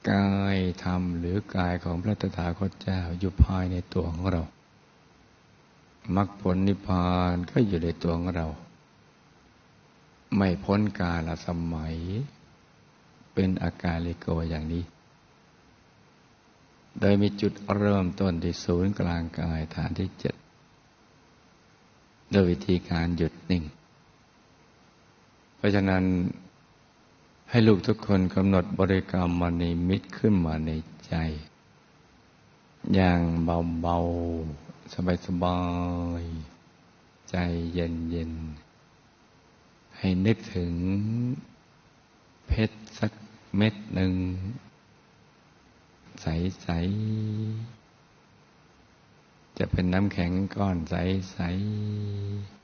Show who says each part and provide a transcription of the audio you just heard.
Speaker 1: กายธรรมหรือกายของพระตถาคตเจ้าอยู่ภายในตัวของเรามรรคผลนิพพานก็อยู่ในตัวของเราไม่พ้นกาลสมัยเป็นอากาลิโกอย่างนี้โดยมีจุดเริ่มต้นที่ศูนย์กลางกายฐานที่7โดยวิธีการหยุดนิ่งเพราะฉะนั้นให้ลูกทุกคนกำหนดบริกรรมนิมิตขึ้นมาในใจอย่างเบาๆสบายๆใจเย็นๆให้นึกถึงเพชรสักเม็ดหนึ่งใสๆจะเป็นน้ำแข็งก้อนใส